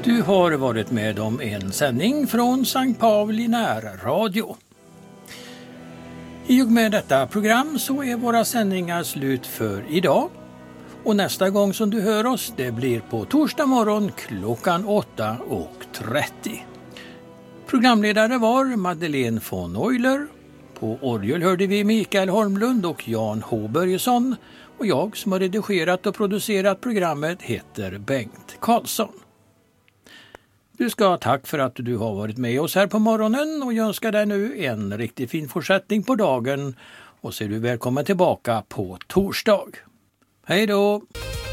Du har varit med om en sändning från Sankt Pauli närradio. I och med detta program så är våra sändningar slut för idag. Och nästa gång som du hör oss, det blir på torsdag morgon klockan 8:30. Programledare var Madeleine von Euler. På orgel hörde vi Mikael Holmlund och Jan H. Börjesson. Och jag som har redigerat och producerat programmet heter Bengt Karlsson. Du ska ha tack för att du har varit med oss här på morgonen och jag önskar dig nu en riktigt fin fortsättning på dagen och så är du välkommen tillbaka på torsdag. Hej då!